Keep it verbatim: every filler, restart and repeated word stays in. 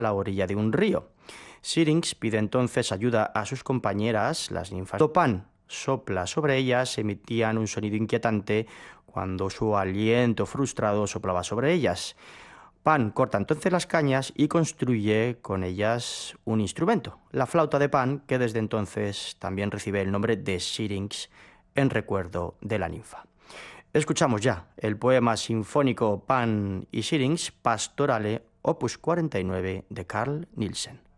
la orilla de un río. Syrinx pide entonces ayuda a sus compañeras, las ninfas. Cuando Pan sopla sobre ellas, emitían un sonido inquietante cuando su aliento frustrado soplaba sobre ellas. Pan corta entonces las cañas y construye con ellas un instrumento, la flauta de Pan, que desde entonces también recibe el nombre de Syrinx en recuerdo de la ninfa. Escuchamos ya el poema sinfónico Pan y Syrinx, Pastorale, opus cuarenta y nueve de Carl Nielsen.